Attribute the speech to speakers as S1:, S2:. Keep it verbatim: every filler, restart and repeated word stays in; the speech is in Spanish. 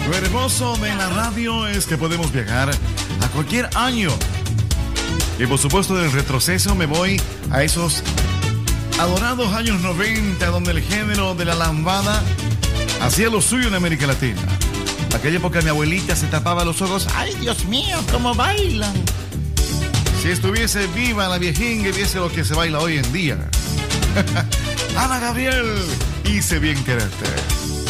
S1: Lo hermoso de la radio es que podemos viajar a cualquier año. Y por supuesto, del retroceso me voy a esos adorados años noventa, donde el género de la lambada hacía lo suyo en América Latina. Aquella época mi abuelita se tapaba los ojos. ¡Ay, Dios mío, cómo bailan! Si estuviese viva la viejín, que viese lo que se baila hoy en día. Ana Gabriel, hice bien quererte.